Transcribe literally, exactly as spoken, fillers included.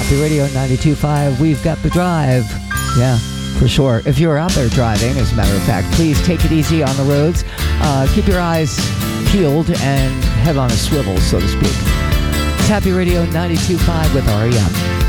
Happy Radio ninety-two point five. We've got the drive. Yeah, for sure. If you're out there driving, as a matter of fact, please take it easy on the roads. Uh, keep your eyes peeled and head on a swivel, so to speak. It's Happy Radio ninety-two point five with R E M.